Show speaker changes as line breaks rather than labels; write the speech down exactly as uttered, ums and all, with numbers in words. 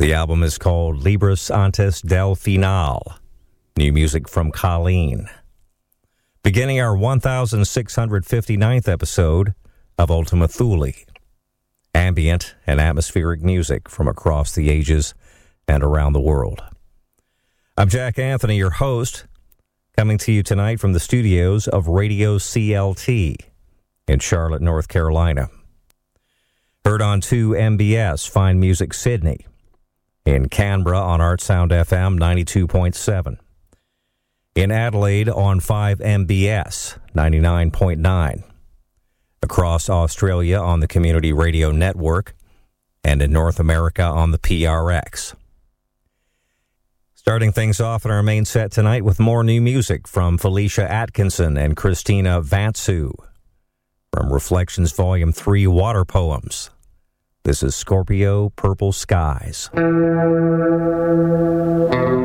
The album is called Libres Antes del Final. New music from Colleen. Beginning our one thousand six hundred fifty-ninth episode of Ultima Thule. Ambient and atmospheric music from across the ages and around the world. I'm Jack Anthony, your host, coming to you tonight from the studios of Radio C L T in Charlotte, North Carolina. Heard on two M B S, Fine Music Sydney. In Canberra on Artsound F M ninety-two point seven. In Adelaide on five M B S ninety-nine point nine. Across Australia on the Community Radio Network, and in North America on the P R X. Starting things off in our main set tonight with more new music from Felicia Atkinson and Christina Vantsu from Reflections Volume three Water Poems. This is Scorpio Purple Skies.